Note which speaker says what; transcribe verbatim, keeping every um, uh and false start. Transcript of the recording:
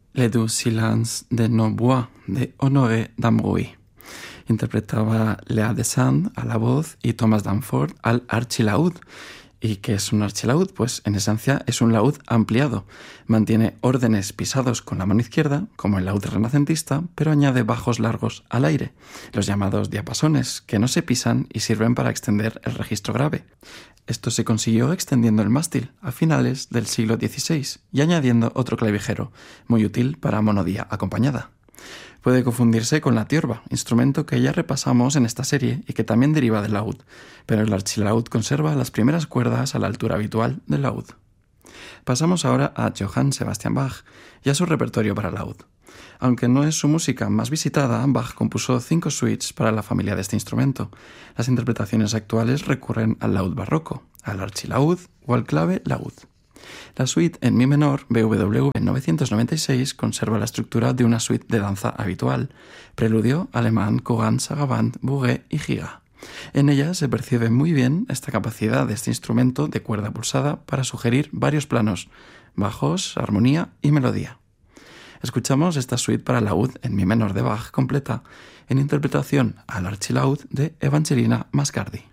Speaker 1: Le Doux Silence de nos Bois de Honoré d'Ambrouille. Interpretaba Lea Desand a la voz y Thomas Danforth al archilaúd. ¿Y qué es un archilaúd? Pues en esencia es un laúd ampliado. Mantiene órdenes pisados con la mano izquierda, como el laúd renacentista, pero añade bajos largos al aire, los llamados diapasones, que no se pisan y sirven para extender el registro grave. Esto se consiguió extendiendo el mástil a finales del siglo dieciséis y añadiendo otro clavijero, muy útil para monodía acompañada. Puede confundirse con la tiorba, instrumento que ya repasamos en esta serie y que también deriva del laúd, pero el archilaúd conserva las primeras cuerdas a la altura habitual del laúd. Pasamos ahora a Johann Sebastian Bach y a su repertorio para laúd. Aunque no es su música más visitada, Bach compuso cinco suites para la familia de este instrumento. Las interpretaciones actuales recurren al laúd barroco, al archilaúd o al clave laúd. La suite en mi menor, B W V novecientos noventa y seis, conserva la estructura de una suite de danza habitual, preludio, alemán, Cougan, Sarabande, Bourget y Giga. En ella se percibe muy bien esta capacidad de este instrumento de cuerda pulsada para sugerir varios planos, bajos, armonía y melodía. Escuchamos esta suite para laúd en mi menor de Bach completa, en interpretación al archilaúd de Evangelina Mascardi.